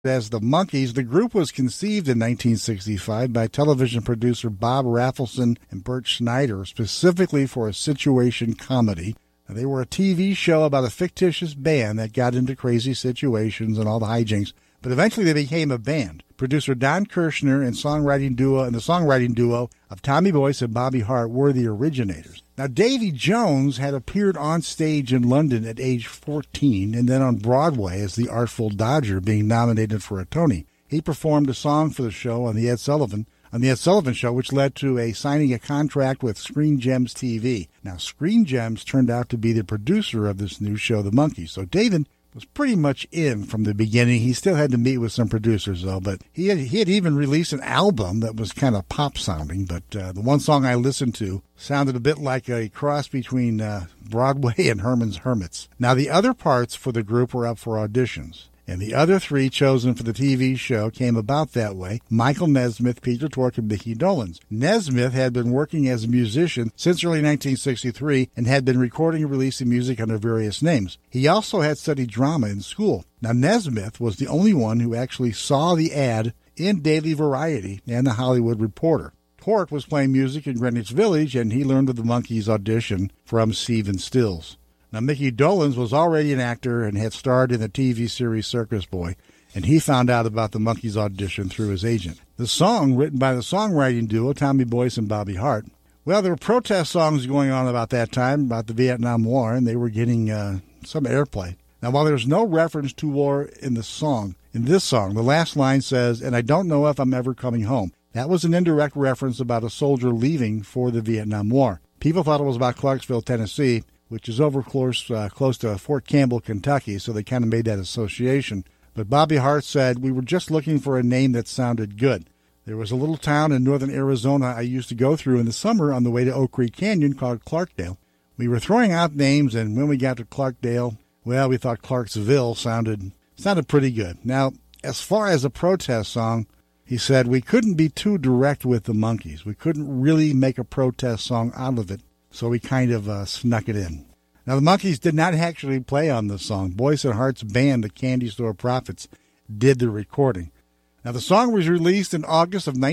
As the Monkees, the group was conceived in 1965 by television producer Bob Rafelson and Bert Schneider, specifically for a situation comedy. Now, they were a TV show about a fictitious band that got into crazy situations and all the hijinks, but eventually they became a band. Producer Don Kirshner and the songwriting duo of Tommy Boyce and Bobby Hart were the originators. Now, Davy Jones had appeared on stage in London at age 14 and then on Broadway as the Artful Dodger, being nominated for a Tony. He performed a song for the show on the Ed Sullivan Show, which led to signing a contract with Screen Gems TV. Now, Screen Gems turned out to be the producer of this new show, The Monkees. So David was pretty much in from the beginning. He still had to meet with some producers, though, but he had even released an album that was kind of pop-sounding, but the one song I listened to sounded a bit like a cross between Broadway and Herman's Hermits. Now, the other parts for the group were up for auditions, and the other three chosen for the TV show came about that way: Michael Nesmith, Peter Tork, and Mickey Dolenz. Nesmith had been working as a musician since early 1963 and had been recording and releasing music under various names. He also had studied drama in school. Now, Nesmith was the only one who actually saw the ad in Daily Variety and The Hollywood Reporter. Tork was playing music in Greenwich Village, and he learned of the Monkees' audition from Stephen Stills. Now, Mickey Dolenz was already an actor and had starred in the TV series Circus Boy, and he found out about the Monkees' audition through his agent. The song, written by the songwriting duo Tommy Boyce and Bobby Hart, well, there were protest songs going on about that time, about the Vietnam War, and they were getting some airplay. Now, while there's no reference to war in this song, the last line says, "And I don't know if I'm ever coming home." That was an indirect reference about a soldier leaving for the Vietnam War. People thought it was about Clarksville, Tennessee, which is over close to Fort Campbell, Kentucky, so they kind of made that association. But Bobby Hart said, "We were just looking for a name that sounded good. There was a little town in northern Arizona I used to go through in the summer on the way to Oak Creek Canyon called Clarkdale. We were throwing out names, and when we got to Clarkdale, well, we thought Clarksville sounded pretty good." Now, as far as a protest song, he said, "We couldn't be too direct with the Monkees. We couldn't really make a protest song out of it, so we kind of snuck it in." Now, the Monkees did not actually play on this song. Boyce and Hart's band, the Candy Store Prophets, did the recording. Now, the song was released in August of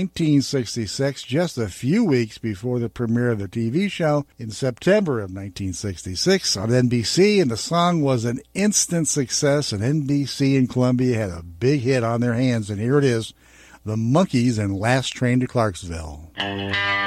1966, just a few weeks before the premiere of the TV show in September of 1966 on NBC, and the song was an instant success, and NBC and Columbia had a big hit on their hands, and here it is, The Monkees and Last Train to Clarksville.